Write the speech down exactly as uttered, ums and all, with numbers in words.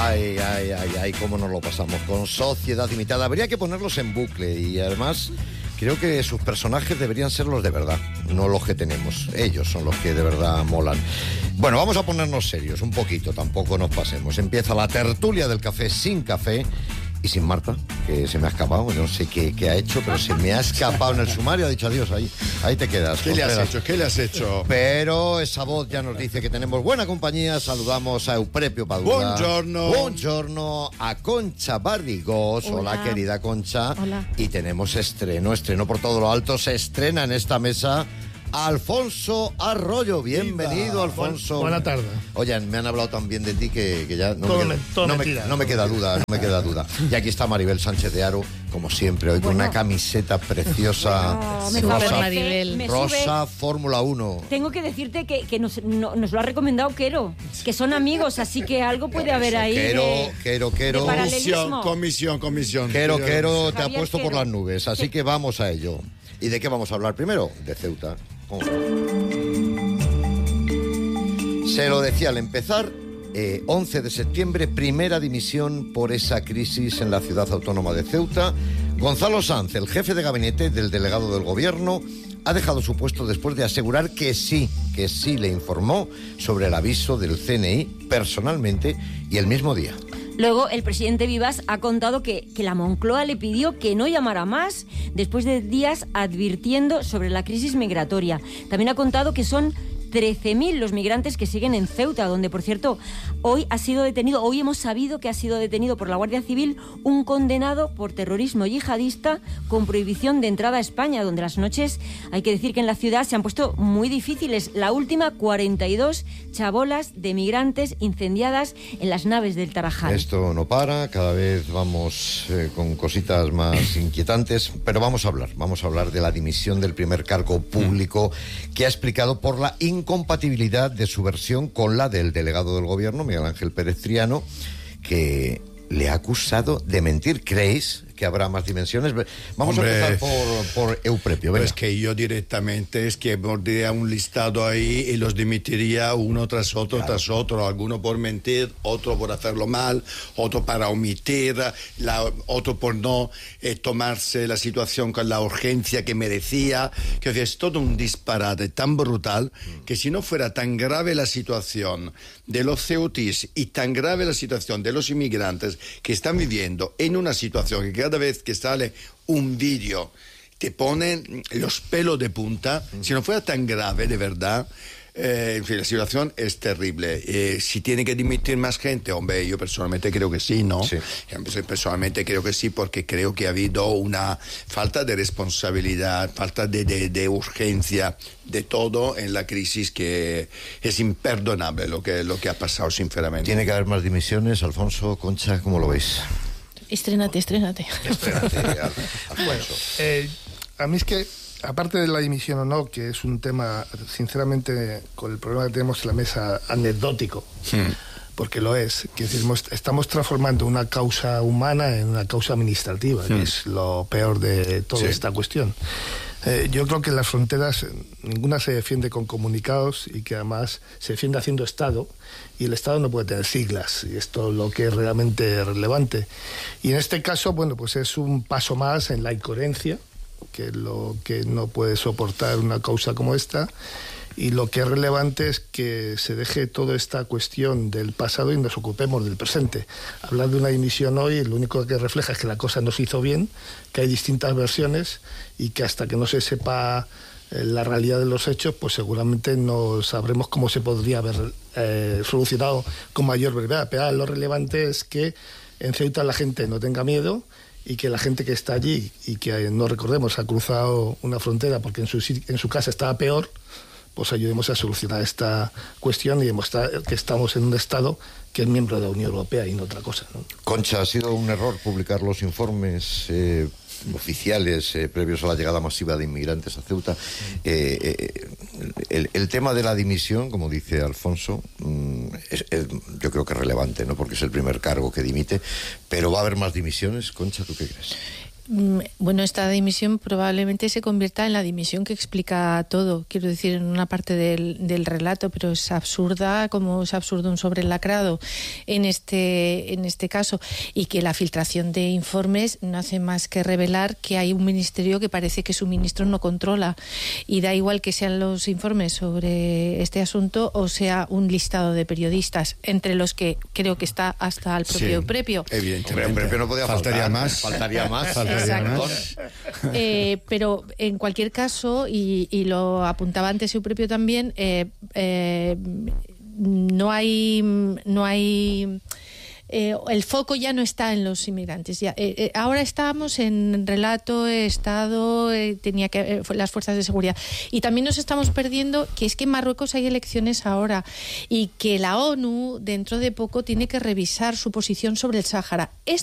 Ay, ay, ay, ay, cómo nos lo pasamos con Sociedad Limitada. Habría que ponerlos en bucle y además creo que sus personajes deberían ser los de verdad, no los que tenemos. Ellos son los que de verdad molan. Bueno, vamos a ponernos serios un poquito, tampoco nos pasemos. Empieza la tertulia del café sin café y sin Marta, que se me ha escapado. No sé qué, qué ha hecho, pero se me ha escapado en el sumario. Ha dicho adiós, ahí, ahí te quedas. ¿Qué le has hecho? ¿Qué le has hecho? Pero esa voz ya nos dice que tenemos buena compañía. Saludamos a Euprepio Padula. Buongiorno. Buongiorno a Concha Barrigós. Hola. Hola, querida Concha. Hola. Y tenemos estreno, estreno por todo lo alto. Se estrena en esta mesa Alfonso Arroyo. Bienvenido, Viva. Alfonso. Buena tarde. Oye, me han hablado tan bien de ti que, que ya no, todo me, me, todo no, me, no me queda duda, no me queda duda. Y aquí está Maribel Sánchez de Haro, como siempre, hoy bueno. con una camiseta preciosa. No, me rosa, Maribel. Me rosa Fórmula uno. Tengo que decirte que, que nos, no, nos lo ha recomendado Quero, que son amigos, así que algo puede haber ahí. Quero, de, Quero, Quero. de comisión, comisión, comisión. Quero, Quero, te ha Javier puesto Quero. por las nubes, así sí. que vamos a ello. ¿Y de qué vamos a hablar primero? De Ceuta. Se lo decía al empezar, eh, once de septiembre, primera dimisión por esa crisis en la ciudad autónoma de Ceuta. Gonzalo Sanz, el jefe de gabinete del delegado del gobierno, ha dejado su puesto después de asegurar que sí, que sí le informó sobre el aviso del C N I personalmente y el mismo día. Luego, el presidente Vivas ha contado que, que la Moncloa le pidió que no llamara más después de días advirtiendo sobre la crisis migratoria. También ha contado que son trece mil los migrantes que siguen en Ceuta, donde, por cierto, hoy ha sido detenido, hoy hemos sabido que ha sido detenido por la Guardia Civil un condenado por terrorismo yihadista con prohibición de entrada a España, donde las noches, hay que decir que en la ciudad se han puesto muy difíciles. La última, cuarenta y dos chabolas de migrantes incendiadas en las naves del Tarajal. Esto no para, cada vez vamos eh, con cositas más inquietantes, pero vamos a hablar, vamos a hablar de la dimisión del primer cargo público que ha explicado por la incompatibilidad de su versión con la del delegado del gobierno, Miguel Ángel Pérez Triano, que le ha acusado de mentir. ¿Creéis que habrá más dimensiones? Vamos Hombre, a empezar por, por Euprepio. Pues que yo directamente es que pondría un listado ahí y los dimitiría uno tras otro, claro. tras otro, alguno por mentir, otro por hacerlo mal, otro para omitir, la, otro por no eh, tomarse la situación con la urgencia que merecía. Que es todo un disparate tan brutal que si no fuera tan grave la situación de los ceutíes y tan grave la situación de los inmigrantes que están viviendo en una situación que cada vez que sale un vídeo te ponen los pelos de punta, mm. si no fuera tan grave de verdad, eh, en fin, la situación es terrible. Eh, si tiene que dimitir más gente, hombre, yo personalmente creo que sí, ¿no? Sí. Personalmente creo que sí, porque creo que ha habido una falta de responsabilidad, falta de, de, de urgencia, de todo en la crisis, que es imperdonable lo que, lo que ha pasado, sinceramente. Tiene que haber más dimisiones. Alfonso, Concha, ¿cómo lo veis? Estrénate, estrénate. Estrénate, bueno, eh, a mí es que, aparte de la dimisión o no, que es un tema, sinceramente, con el problema que tenemos en la mesa, anecdótico, hmm. porque lo es, que decimos, estamos transformando una causa humana en una causa administrativa, hmm. que es lo peor de toda sí. esta cuestión. Eh, yo creo que en las fronteras ninguna se defiende con comunicados y que además se defiende haciendo Estado, y el Estado no puede tener siglas, y esto es lo que es realmente relevante. Y en este caso, bueno, pues es un paso más en la incoherencia, que es lo que no puede soportar una causa como esta, y lo que es relevante es que se deje toda esta cuestión del pasado y nos ocupemos del presente. Hablar de una dimisión hoy, lo único que refleja es que la cosa no se hizo bien, que hay distintas versiones y que hasta que no se sepa eh, la realidad de los hechos, pues seguramente no sabremos cómo se podría haber eh, solucionado con mayor brevedad. Pero lo relevante es que en Ceuta la gente no tenga miedo y que la gente que está allí y que, no recordemos, ha cruzado una frontera porque en su, en su casa estaba peor, pues ayudemos a solucionar esta cuestión y demostrar que estamos en un Estado que es miembro de la Unión Europea y no otra cosa, ¿no? Concha, ¿ha sido un error publicar los informes eh, oficiales eh, previos a la llegada masiva de inmigrantes a Ceuta? Eh, eh, el, el tema de la dimisión, como dice Alfonso, mm, es, es, yo creo que es relevante, ¿no? Porque es el primer cargo que dimite, pero ¿va a haber más dimisiones? Concha, ¿tú qué crees? Bueno, esta dimisión probablemente se convierta en la dimisión que explica todo, quiero decir, en una parte del, del relato, pero es absurda, como es absurdo un sobrelacrado en este, en este caso, y que la filtración de informes no hace más que revelar que hay un ministerio que parece que su ministro no controla, y da igual que sean los informes sobre este asunto o sea un listado de periodistas, entre los que creo que está hasta el propio Sí, Prepio. Evidentemente. Hombre, Prepio no podía Faltaría faltar, más. Faltaría más. Faltaría Exacto. más. Eh, pero en cualquier caso, y, y lo apuntaba antes su propio también, eh, eh, no hay no hay eh, el foco ya no está en los inmigrantes. Ya, eh, eh, ahora estamos en relato, Estado, eh, tenía que eh, las fuerzas de seguridad. Y también nos estamos perdiendo que es que en Marruecos hay elecciones ahora y que la ONU dentro de poco tiene que revisar su posición sobre el Sáhara.